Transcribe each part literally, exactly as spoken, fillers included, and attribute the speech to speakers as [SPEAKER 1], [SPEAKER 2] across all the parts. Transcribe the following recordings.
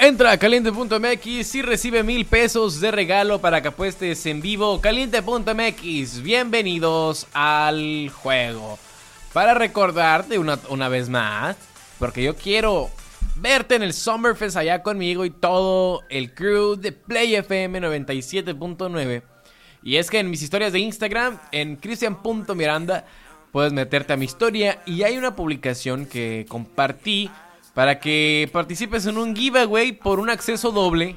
[SPEAKER 1] Entra a caliente punto m x y recibe mil pesos de regalo para que apuestes en vivo. caliente punto m x, bienvenidos al juego. Para recordarte una, una vez más, porque yo quiero verte en el Summerfest allá conmigo y todo el crew de Play F M noventa y siete punto nueve. Y es que en mis historias de Instagram, en cristian punto miranda, puedes meterte a mi historia y hay una publicación que compartí para que participes en un giveaway por un acceso doble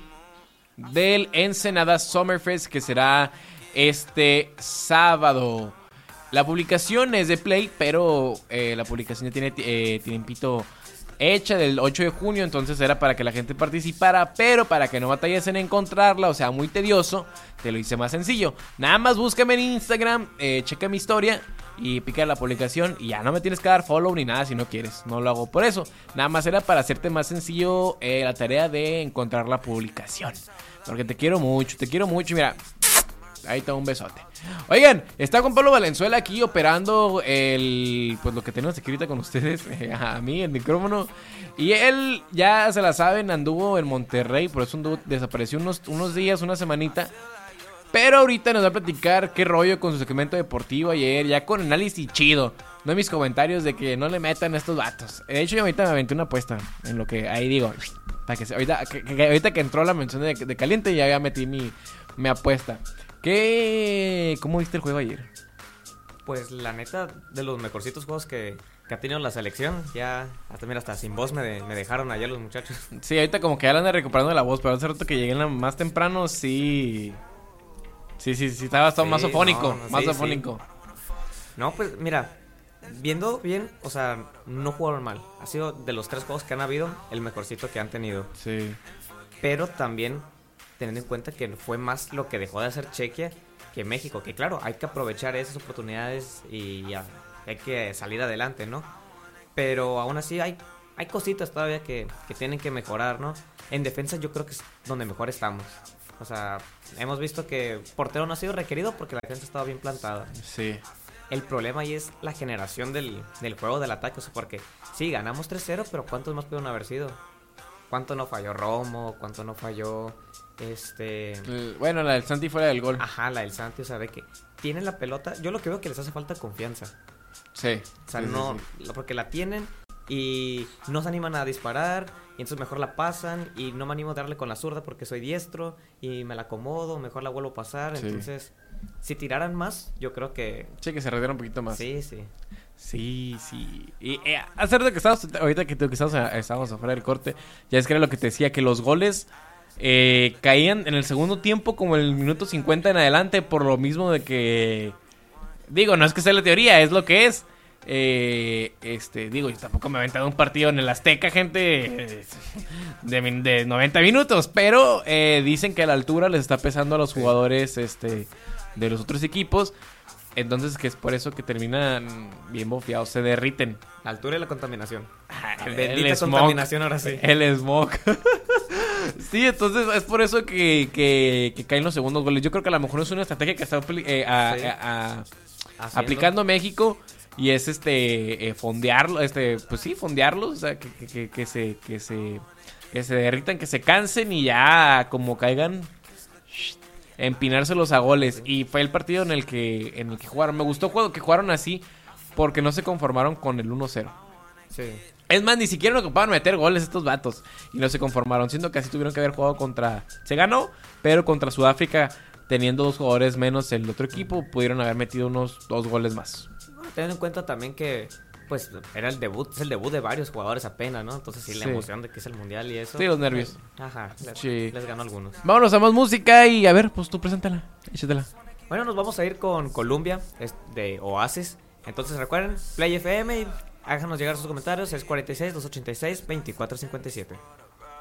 [SPEAKER 1] del Ensenada Summerfest, que será este sábado. La publicación es de Play, pero eh, la publicación ya tiene eh, tiempito hecha del ocho de junio, entonces era para que la gente participara, pero para que no batalles en encontrarla, o sea, muy tedioso, te lo hice más sencillo. Nada más búscame en Instagram, eh, checa mi historia y pica la publicación y ya no me tienes que dar follow ni nada si no quieres, no lo hago por eso. Nada más era para hacerte más sencillo eh, la tarea de encontrar la publicación, porque te quiero mucho, te quiero mucho, mira. Ahí está un besote. Oigan, está con Pablo Valenzuela aquí operando el, pues lo que tenemos aquí ahorita con ustedes, eh, a mí, el micrófono. Y él, ya se la saben, anduvo en Monterrey, por eso anduvo, desapareció unos, unos días, una semanita. Pero ahorita nos va a platicar qué rollo con su segmento deportivo ayer, ya con análisis chido. No en mis comentarios de que no le metan a estos vatos. De hecho, yo ahorita me aventé una apuesta en lo que ahí digo. Para que se, ahorita, que, que, ahorita que entró la mención de, de caliente, ya, ya metí mi, mi apuesta. ¿Qué? ¿Cómo viste el juego ayer?
[SPEAKER 2] Pues la neta, de los mejorcitos juegos que, que ha tenido la selección. Ya, hasta mira, hasta sin voz me, de, me dejaron ayer los muchachos.
[SPEAKER 1] Sí, ahorita como que ya la andan recuperando la voz, pero hace rato que llegué en la, más temprano, sí... Sí, sí, sí, estaba, estaba sí, más afónico, no, no, más sí, afónico.
[SPEAKER 2] Sí. No, pues mira, viendo bien, o sea, no jugaron mal. Ha sido de los tres juegos que han habido, el mejorcito que han tenido.
[SPEAKER 1] Sí.
[SPEAKER 2] Pero también teniendo en cuenta que fue más lo que dejó de hacer Chequia que México, que claro, hay que aprovechar esas oportunidades y ya, hay que salir adelante, ¿no? Pero aún así hay, hay cositas todavía que, que tienen que mejorar, ¿no? En defensa yo creo que es donde mejor estamos. O sea, hemos visto que portero no ha sido requerido porque la defensa estaba bien plantada.
[SPEAKER 1] Sí.
[SPEAKER 2] El problema ahí es la generación del, del juego del ataque, o sea, porque sí, ganamos tres cero, pero ¿cuántos más pudieron haber sido? ¿Cuánto no falló Romo? ¿Cuánto no falló este...?
[SPEAKER 1] El, bueno, la del Santi fuera del gol.
[SPEAKER 2] Ajá, la del Santi, o sea, de que tienen la pelota. Yo lo que veo que les hace falta confianza.
[SPEAKER 1] Sí.
[SPEAKER 2] O sea,
[SPEAKER 1] sí,
[SPEAKER 2] no...
[SPEAKER 1] sí, sí.
[SPEAKER 2] Porque la tienen y no se animan a disparar y entonces mejor la pasan y no me animo a darle con la zurda porque soy diestro y me la acomodo, mejor la vuelvo a pasar. Sí. Entonces, si tiraran más, yo creo que...
[SPEAKER 1] Sí, que se retira un poquito más.
[SPEAKER 2] Sí, sí.
[SPEAKER 1] Sí, sí. Y eh, hacer de que estábamos, ahorita que, que estábamos, estábamos afuera del corte, ya es que era lo que te decía, que los goles eh, caían en el segundo tiempo como en el minuto cincuenta en adelante, por lo mismo de que, digo, no es que sea la teoría, es lo que es. Eh, este, digo, yo tampoco me he aventado un partido en el Azteca, gente, de, de noventa minutos, pero eh, dicen que a la altura les está pesando a los jugadores este, de los otros equipos. Entonces, que es por eso que terminan bien bofeados, se derriten.
[SPEAKER 2] La altura y la contaminación.
[SPEAKER 1] El,
[SPEAKER 2] Bendita
[SPEAKER 1] el smog,
[SPEAKER 2] contaminación ahora sí.
[SPEAKER 1] El smog. Sí, entonces es por eso que, que, que caen los segundos goles. Yo creo que a lo mejor es una estrategia que está eh, a, sí. a, a, aplicando México. Y es este eh, fondearlo, este, pues sí, fondearlos, o sea, que, que, que, que se, que se, que se derritan, que se cansen y ya como caigan, empinárselos a goles. Y fue el partido en el que en el que jugaron. Me gustó que jugaron así porque no se conformaron con el uno cero.
[SPEAKER 2] Sí.
[SPEAKER 1] Es más, ni siquiera nos ocupaban meter goles estos vatos y no se conformaron, siendo que así tuvieron que haber jugado contra... Se ganó, pero contra Sudáfrica, teniendo dos jugadores menos el otro equipo, pudieron haber metido unos dos goles más.
[SPEAKER 2] Teniendo en cuenta también que pues era el debut, es el debut de varios jugadores apenas, ¿no? Entonces sí, la sí. emoción de que es el mundial y eso.
[SPEAKER 1] Sí, los nervios.
[SPEAKER 2] Pues, ajá, les,
[SPEAKER 1] sí.
[SPEAKER 2] les ganó a algunos.
[SPEAKER 1] Vámonos a más música y a ver, pues tú preséntala, échatela.
[SPEAKER 2] Bueno, nos vamos a ir con Columbia, es de Oasis. Entonces recuerden, Play F M, háganos llegar sus comentarios, es cuarenta y seis, doscientos ochenta y seis, veinticuatro cincuenta y siete.